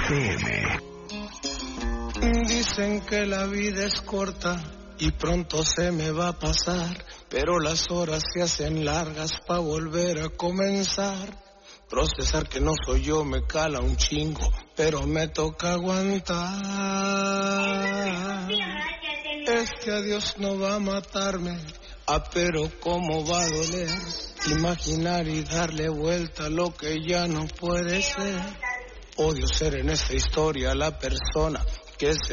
FM. Dicen que la vida es corta y pronto se me va a pasar, pero las horas se hacen largas pa' volver a comenzar. Procesar que no soy yo me cala un chingo, pero me toca aguantar. Es que a Dios no va a matarme, pero cómo va a doler imaginar y darle vuelta a lo que ya no puede ser. Odio ser en esta historia la persona que se